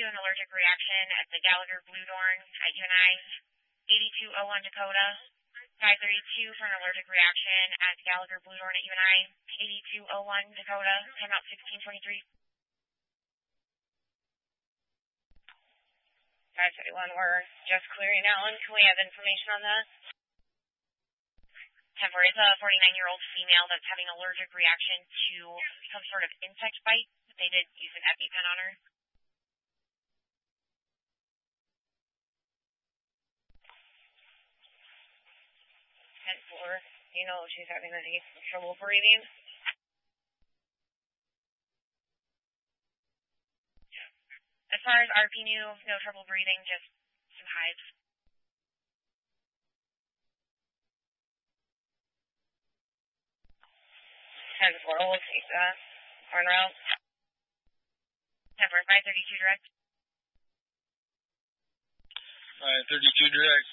to an allergic reaction at the Gallagher Blue Dorn at UNI 8201 Dakota. 532 for an allergic reaction at Gallagher Blue Dorn at UNI 8201 Dakota. Timeout 1623. 531, we're just clearing Allen. Can we have information on that? 10-4, it's a 49-year-old female that's having an allergic reaction to some sort of insect bite. They did use an EpiPen on her. 10-4, do you know if she's having any trouble breathing? As far as RP knew, no trouble breathing, just some hives. 10-4, we'll take that. En route. 10-4, 532 direct. 532 direct.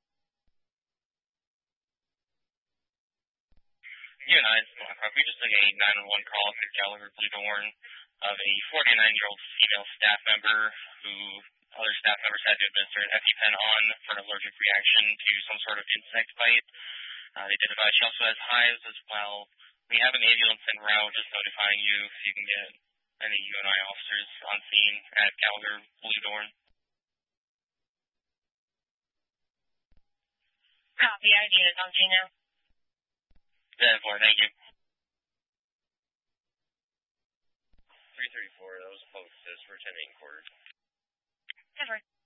UNI, we just took a 911 call to Gallagher Blue Dorn of a 49-year-old female staff member who other staff members had to administer an EpiPen on for an allergic reaction to some sort of insect bite. They did advise she also has hives as well. We have an ambulance en route, just notifying you if you can get any UNI officers on scene at Gallagher Blue Dorn. Copy, ID is on scene now. 10-4, thank you. 334, that was a public assist for 10-8 quarter. 10-4.